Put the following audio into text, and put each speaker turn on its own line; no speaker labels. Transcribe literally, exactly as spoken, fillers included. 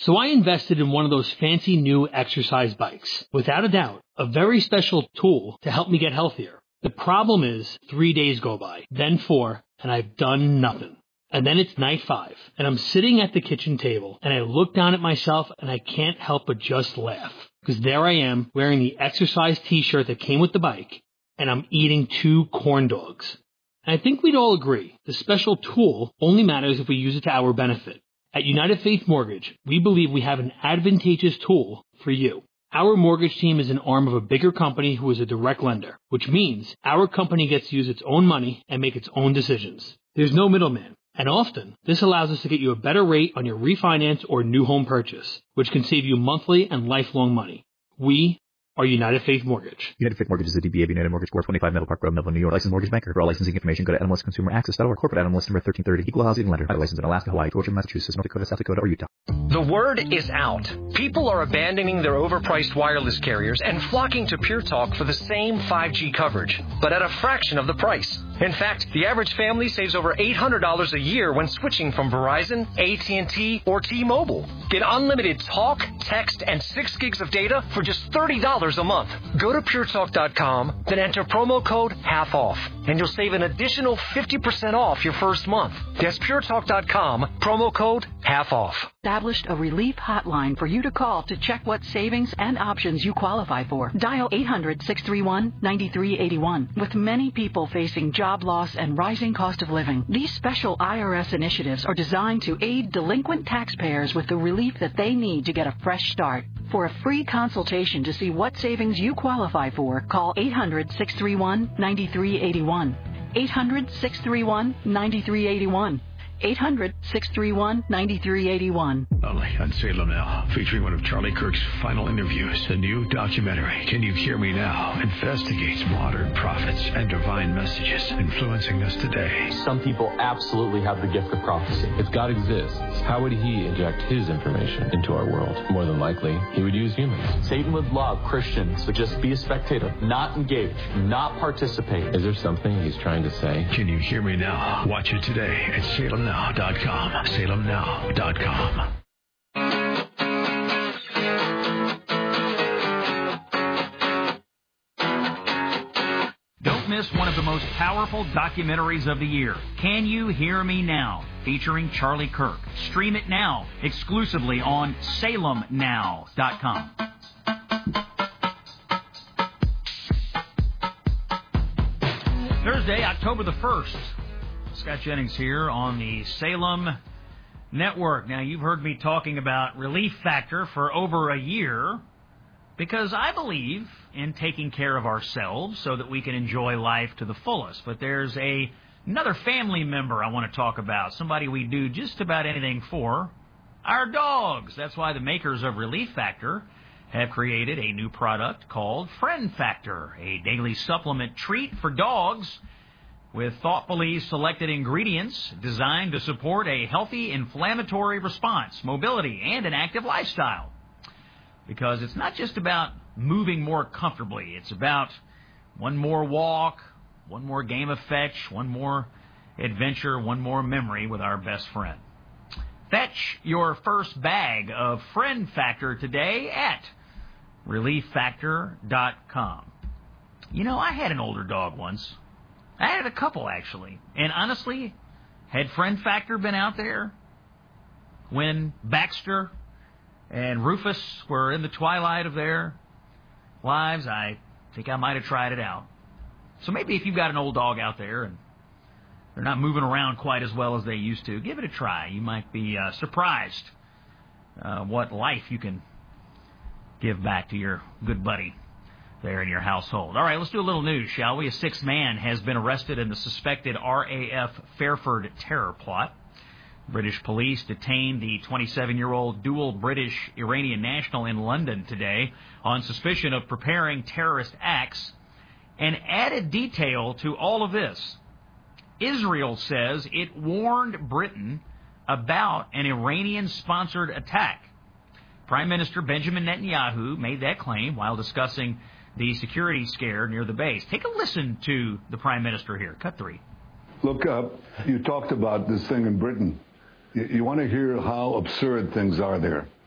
So I invested in one of those fancy new exercise bikes. Without a doubt, a very special tool to help me get healthier. The problem is, three days go by, then four, and I've done nothing. And then it's night five, and I'm sitting at the kitchen table, and I look down at myself, and I can't help but just laugh. Because there I am, wearing the exercise t-shirt that came with the bike, and I'm eating two corn dogs. And I think we'd all agree, the special tool only matters if we use it to our benefit. At United Faith Mortgage, we believe we have an advantageous tool for you. Our mortgage team is an arm of a bigger company who is a direct lender, which means our company gets to use its own money and make its own decisions. There's no middleman, and often this allows us to get you a better rate on your refinance or new home purchase, which can save you monthly and lifelong money. We are United Faith Mortgage.
United Faith Mortgage is a D B A of United Mortgage Corp, twenty-five Melville Park Road, Melville, New York. Licensed mortgage banker. For all licensing information, go to N M L S Consumer Access dot org. Corporate N M L S number thirteen thirty. Equal housing lender. License in Alaska, Hawaii, Georgia, Massachusetts, North Dakota, South Dakota, or Utah.
The word is out. People are abandoning their overpriced wireless carriers and flocking to Pure Talk for the same five G coverage, but at a fraction of the price. In fact, the average family saves over eight hundred dollars a year when switching from Verizon, A T and T, or T-Mobile. Get unlimited talk, text, and six gigs of data for just thirty dollars a month. Go to pure talk dot com, then enter promo code half off, and you'll save an additional fifty percent off your first month. That's pure talk dot com, promo code half off.
Established a relief hotline for you to call to check what savings and options you qualify for. Dial eight hundred, six three one, nine three eight one. With many people facing job loss and rising cost of living, these special I R S initiatives are designed to aid delinquent taxpayers with the relief that they need to get a fresh start. For a free consultation to see what savings you qualify for, call eight hundred, six three one, nine three eight one. eight hundred, six three one, nine three eight one. eight hundred, six three one, nine three eight one.
Only on Salem Now, featuring one of Charlie Kirk's final interviews. The new documentary, Can You Hear Me Now?, investigates modern prophets and divine messages influencing us today.
Some people absolutely have the gift of prophecy. If God exists, how would he inject his information into our world? More than likely, he would use humans. Satan would love Christians to just be a spectator, not engage, not participate. Is there something he's trying to say?
Can You Hear Me Now? Watch it today at salem now dot com. salem now dot com.
Don't miss one of the most powerful documentaries of the year, Can You Hear Me Now?, featuring Charlie Kirk. Stream it now, exclusively on salem now dot com. Thursday, October the first. Scott Jennings here on the Salem Network. Now, you've heard me talking about Relief Factor for over a year because I believe in taking care of ourselves so that we can enjoy life to the fullest. But there's a another family member I want to talk about, somebody we do just about anything for, our dogs. That's why the makers of Relief Factor have created a new product called Friend Factor, a daily supplement treat for dogs with thoughtfully selected ingredients designed to support a healthy inflammatory response, mobility, and an active lifestyle. Because it's not just about moving more comfortably. It's about one more walk, one more game of fetch, one more adventure, one more memory with our best friend. Fetch your first bag of Friend Factor today at relief factor dot com. You know, I had an older dog once. I had a couple, actually. And honestly, had Friend Factor been out there when Baxter and Rufus were in the twilight of their lives, I think I might have tried it out. So maybe if you've got an old dog out there and they're not moving around quite as well as they used to, give it a try. You might be uh, surprised uh, what life you can give back to your good buddy there in your household. All right, let's do a little news, shall we? A sixth man has been arrested in the suspected R A F Fairford terror plot. British police detained the twenty-seven-year-old dual British-Iranian national in London today on suspicion of preparing terrorist acts. An added detail to all of this: Israel says it warned Britain about an Iranian-sponsored attack. Prime Minister Benjamin Netanyahu made that claim while discussing the security scare near the base. Take a listen to the Prime Minister here. Cut three.
Look, uh, you talked about this thing in Britain. You, you want to hear how absurd things are there.